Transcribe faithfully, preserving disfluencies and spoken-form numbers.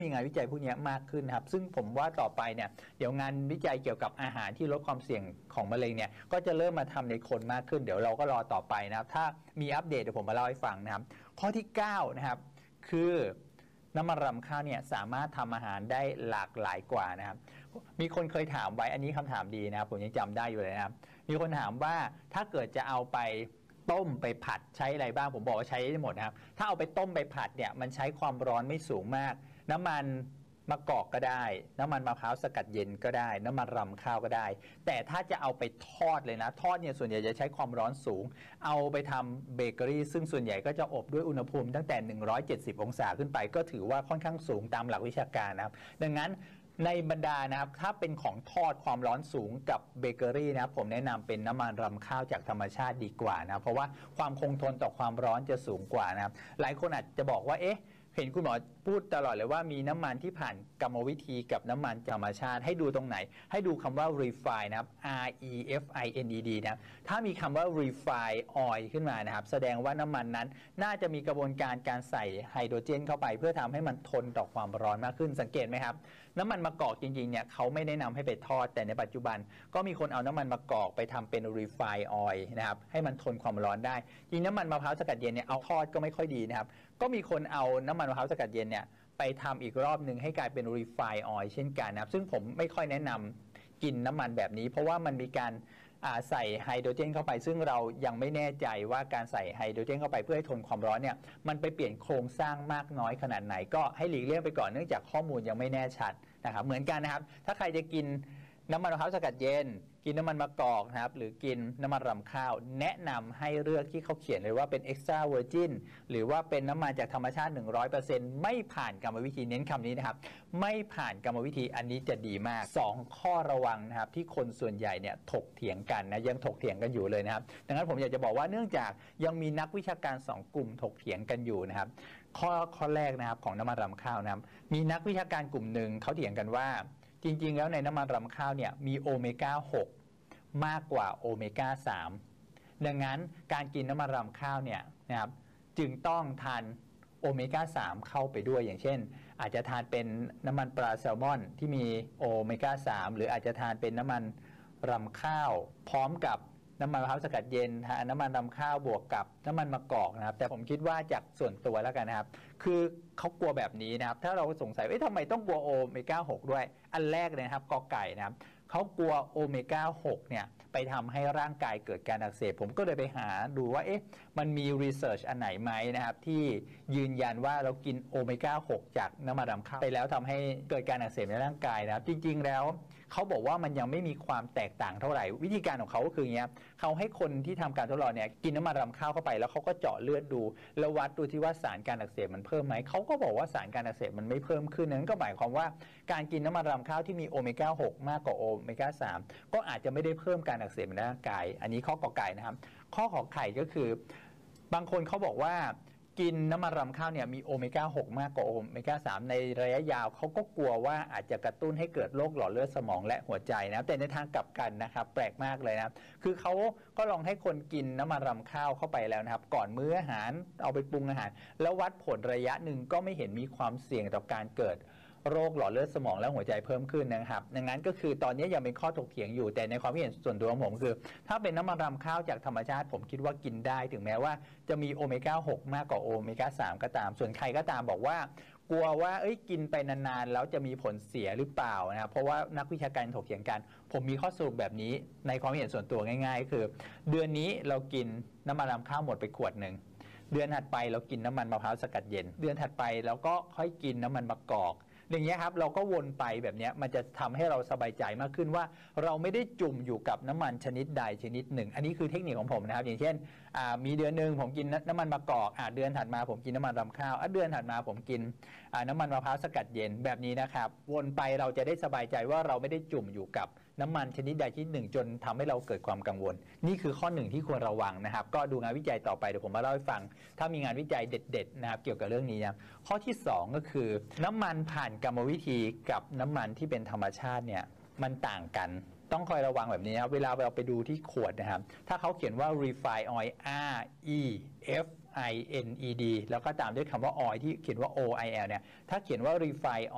มีงานวิจัยพวกนี้มากขึ้นครับซึ่งผมว่าต่อไปเนี่ยเดี๋ยวงานวิจัยเกี่ยวกับอาหารที่ลดความเสี่ยงของมะเร็งเนี่ยก็จะเริ่มมาทำในคนมากขึ้นเดี๋ยวเราก็รอต่อไปนะครับถ้ามีอัปเดตเดี๋ยวผมมาเล่าให้ฟังนะครับข้อที่เก้านะครับคือน้ำมันรำข้าวเนี่ยสามารถทำอาหารได้หลากหลายกว่านะครับมีคนเคยถามไว้อันนี้คำถามดีนะครับผมยังจำได้อยู่เลยนะครับมีคนถามว่าถ้าเกิดจะเอาไปต้มไปผัดใช้อะไรบ้างผมบอกว่าใช้ได้หมดนะครับถ้าเอาไปต้มไปผัดเนี่ยมันใช้ความร้อนไม่สูงมากน้ำมันมะกอกก็ได้น้ำมันมะพร้าวสกัดเย็นก็ได้น้ำมันรำข้าวก็ได้แต่ถ้าจะเอาไปทอดเลยนะทอดเนี่ยส่วนใหญ่จะใช้ความร้อนสูงเอาไปทำเบเกอรี่ซึ่งส่วนใหญ่ก็จะอบด้วยอุณหภูมิตั้งแต่หนึ่งร้อยเจ็ดสิบองศาขึ้นไปก็ถือว่าค่อนข้างสูงตามหลักวิชาการนะครับดังนั้นในบรรดานะครับถ้าเป็นของทอดความร้อนสูงกับเบเกอรี่นะครับผมแนะนำเป็นน้ำมันรำข้าวจากธรรมชาติดีกว่านะเพราะว่าความคงทนต่อความร้อนจะสูงกว่านะครับหลายคนอาจจะบอกว่าเอ๊ะเห็นคุณหมอพูดตลอดเลยว่ามีน้ำมันที่ผ่านกรรมวิธีกับน้ำมันธรรมชาติให้ดูตรงไหนให้ดูคำว่า refine นะครับ R E F I N E D นะถ้ามีคำว่า refine oil ขึ้นมานะครับแสดงว่าน้ำมันนั้นน่าจะมีกระบวนการการใส่ไฮโดรเจนเข้าไปเพื่อทำให้มันทนต่อความร้อนมากขึ้นสังเกตไหมครับน้ำมันมะกอกจริงๆเนี่ยเขาไม่แนะนำให้ไปทอดแต่ในปัจจุบันก็มีคนเอาน้ำมันมะกอกไปทำเป็น refine oil นะครับให้มันทนความร้อนได้จริงน้ำมันมะพร้าวสกัดเย็นเนี่ยเอาทอดก็ไม่ค่อยดีนะครับก็มีคนเอาน้ำมันมะพร้าวสกัดเย็นเนี่ยไปทำอีกรอบหนึ่งให้กลายเป็น refine oil เช่นกันนะครับซึ่งผมไม่ค่อยแนะนำกินน้ำมันแบบนี้เพราะว่ามันมีการใส่ไฮโดรเจนเข้าไปซึ่งเรายังไม่แน่ใจว่าการใส่ไฮโดรเจนเข้าไปเพื่อให้ทนความร้อนเนี่ยมันไปเปลี่ยนโครงสร้างมากน้อยขนาดไหนก็ให้หลีกเลี่ยงไปก่อนเนื่องจากข้อมูลยังไม่แน่ชัดนะครับเหมือนกันนะครับถ้าใครจะกินน้ำมันมะพร้าวสกัดเย็นกินน้ำมันมะกอกนะครับหรือกินน้ำมันรำข้าวแนะนำให้เลือกที่เขาเขียนเลยว่าเป็น extra virgin หรือว่าเป็นน้ำมันจากธรรมชาติ หนึ่งร้อยเปอร์เซ็นต์ ไม่ผ่านกรรมวิธีเน้นคำนี้นะครับไม่ผ่านกรรมวิธีอันนี้จะดีมากสองข้อระวังนะครับที่คนส่วนใหญ่เนี่ยถกเถียงกันนะยังถกเถียงกันอยู่เลยนะครับดังนั้นผมอยากจะบอกว่าเนื่องจากยังมีนักวิชาการสองกลุ่มถกเถียงกันอยู่นะครับข้อข้อแรกนะครับของน้ำมันรำข้าวนะครับมีนักวิชาการกลุ่มหนึ่งเขาเถียงกันว่าจริงๆแล้วในน้ำมันรำข้าวเนี่ยมีโอเมก้าหกมากกว่าโอเมก้าสามดังนั้นการกินน้ำมันรำข้าวเนี่ยนะครับจึงต้องทานโอเมก้าสามเข้าไปด้วยอย่างเช่นอาจจะทานเป็นน้ำมันปลาแซลมอนที่มีโอเมก้าสามหรืออาจจะทานเป็นน้ำมันรำข้าวพร้อมกับน้ำมันมะพร้าวสกัดเย็นน้ำมันรำข้าวบวกกับน้ำมันมะกอกนะครับแต่ผมคิดว่าจากส่วนตัวแล้วกันนะครับคือเขากลัวแบบนี้นะครับถ้าเราสงสัยว่าทำไมต้องกลัวโอเมก้าหกด้วยอันแรกเลยนะครับกอไก่นะครับเขากลัวโอเมก้าหกเนี่ยไปทำให้ร่างกายเกิดการอักเสบผมก็เลยไปหาดูว่าเอ๊ะมันมีรีเสิร์ชอันไหนไหมนะครับที่ยืนยันว่าเรากินโอเมก้าหกจากน้ำมันรำข้าวไปแล้วทำให้เกิดการอักเสบในร่างกายนะครับจริงๆแล้วเขาบอกว่ามันยังไม่มีความแตกต่างเท่าไหร่วิธีการของเขาก็คืออย่างเงี้ยเขาให้คนที่ทำการทดลองเนี่ยกินน้ำมันรำข้าวเข้าไปแล้วเขาก็เจาะเลือดดูแล้ววัดดูที่ว่าสารการอักเสบมันเพิ่มไหมเขาก็บอกว่าสารการอักเสบมันไม่เพิ่มขึ้นนั้นก็หมายความว่าการกินน้ำมันรำข้าวที่มีโอเมก้าหกมากกว่าโอเมก้าสามก็อาจจะไม่ได้เพิ่มการอักเสบในร่างกายอันนี้ข้อกอไก่นะครับข้อขอไข่ก็คือบางคนเขาบอกว่ากินน้ำมันรำข้าวเนี่ยมีโอเมก้าหกมากกว่าโอเมก้าสามในระยะยาวเขาก็กลัวว่าอาจจะกระตุ้นให้เกิดโรคหลอดเลือดสมองและหัวใจนะแต่ในทางกลับกันนะครับแปลกมากเลยนะครับคือเขาก็ลองให้คนกินน้ำมันรำข้าวเข้าไปแล้วนะครับก่อนมื้ออาหารเอาไปปรุงอาหารแล้ววัดผลระยะหนึ่งก็ไม่เห็นมีความเสี่ยงต่อการเกิดโรคหลอดเลือดสมองและหัวใจเพิ่มขึ้นนะครับดังนั้นก็คือตอนนี้ยังเป็นข้อถกเถียงอยู่แต่ในความเห็นส่วนตัวของผมคือถ้าเป็นน้ำมันรำข้าวจากธรรมชาติผมคิดว่ากินได้ถึงแม้ว่าจะมีโอเมก้าหกมากกว่าโอเมก้าสามก็ตามส่วนใครก็ตามบอกว่ากลัวว่าเอ้ยกินไปนานๆแล้วจะมีผลเสียหรือเปล่านะครับเพราะว่านักวิชาการถกเถียงกันผมมีข้อสรุปแบบนี้ในความเห็นส่วนตัวง่ายๆคือเดือนนี้เรากินน้ำมันรำข้าวหมดไปขวดหนึ่งเดือนถัดไปเรากินน้ำมันมะพร้าวสกัดเย็นเดือนถัดไปเราก็ค่อยกินน้ำมันมะกอกอย่างเงี้ยครับเราก็วนไปแบบนี้มันจะทำให้เราสบายใจมากขึ้นว่าเราไม่ได้จุ่มอยู่กับน้ำมันชนิดใดชนิดหนึ่งอันนี้คือเทคนิคของผมนะครับอย่างเช่นมีเดือนหนึ่งผมกินน้ำมันมะกอกเดือนถัดมาผมกินน้ำมันรำข้าวเดือนถัดมาผมกินน้ำมันมะพร้าวสกัดเย็นแบบนี้นะครับวนไปเราจะได้สบายใจว่าเราไม่ได้จุ่มอยู่กับน้ำมันชนิดใดชนิดหนึ่งจนทำให้เราเกิดความกังวลนี่คือข้อหนึ่งที่ควรระวังนะครับก็ดูงานวิจัยต่อไปเดี๋ยวผมมาเล่าให้ฟังถ้ามีงานวิจัยเด็ดๆนะครับเกี่ยวกับเรื่องนี้นะข้อที่สองก็คือน้ำมันผ่านกรรมวิธีกับน้ำมันที่เป็นธรรมชาติเนี่ยมันต่างกันต้องคอยระวังแบบนี้ครับเวลาเราไปดูที่ขวดนะครับถ้าเขาเขียนว่า refine oil R E F I N E D แล้วก็ตามด้วยคำว่า oil ที่เขียนว่า O I L เนี่ยถ้าเขียนว่า refine